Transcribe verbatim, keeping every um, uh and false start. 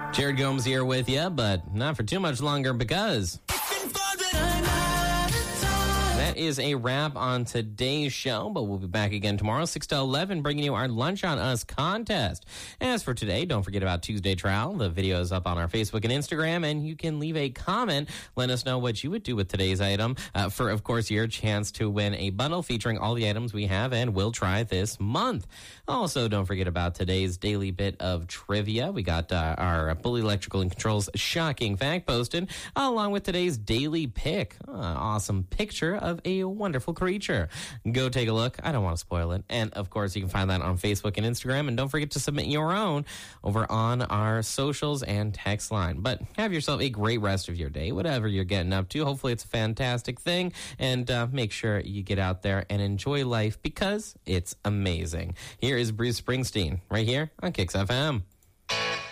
Jared Gomes here with you, but not for too much longer because that is a wrap on today's show, but we'll be back again tomorrow, six to eleven, bringing you our Lunch on Us contest. As for today, don't forget about Tuesday Trial. The video is up on our Facebook and Instagram, and you can leave a comment. Let us know what you would do with today's item uh, for, of course, your chance to win a bundle featuring all the items we have and will try this month. Also, don't forget about today's daily bit of trivia. We got uh, our Bully Electrical and Controls shocking fact posted, along with today's daily pick. Uh, awesome picture of a wonderful creature. Go take a look. I don't want to spoil it. And, of course, you can find that on Facebook and Instagram. And don't forget to submit your own over on our socials and text line. But have yourself a great rest of your day, whatever you're getting up to. Hopefully it's a fantastic thing. And uh, make sure you get out there and enjoy life because it's amazing. Here is Bruce Springsteen right here on Kicks F M.